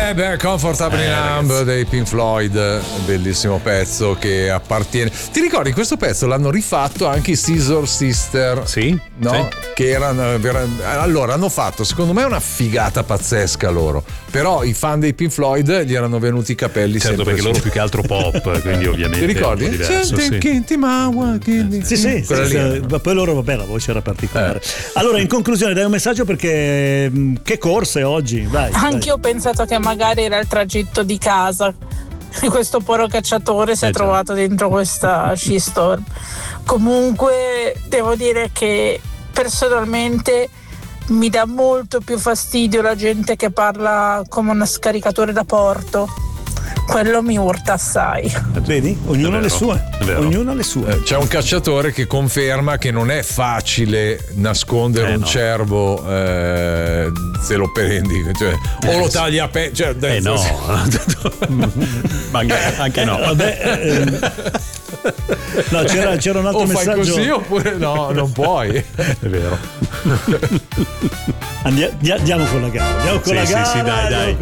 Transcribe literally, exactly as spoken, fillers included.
Eh beh, Comfortably Eh, Numb ragazzi. dei Pink Floyd, bellissimo pezzo che appartiene. Ti ricordi questo pezzo l'hanno rifatto anche i Scissor Sister? Sì? No? Sì. Che erano vera- allora hanno fatto secondo me una figata pazzesca loro. Però i fan dei Pink Floyd gli erano venuti i capelli Certo, sempre perché su. loro più che altro pop, quindi ovviamente Ti ricordi? è un po' diverso, C'è sì. Tinky Mawa, Tinky- Sì, sì, Quella sì, lì. sì, ma poi loro, vabbè, la voce era particolare. Eh. Allora, in conclusione, dai un messaggio perché mh, che corse oggi, vai. Anche io ho pensato che magari era il tragitto di casa. Questo povero cacciatore si è Eh, già. trovato dentro questa shitstorm. Comunque devo dire che personalmente mi dà molto più fastidio la gente che parla come un scaricatore da porto. Quello mi urta assai. Vedi? Ognuno È le vero, sue. è vero. Ognuno le sue. Eh, C'è un cacciatore che conferma che non è facile nascondere Eh, un no. cervo eh, se lo prendi, cioè, o lo tagli a pe- cioè, Eh no, Ma anche, anche no. Vabbè, ehm, no, c'era, c'era un altro o fai messaggio. così oppure no, non puoi. È vero. Andia- andiamo con la gara. Andiamo con Sì, la sì, gara. sì, dai, andiamo dai.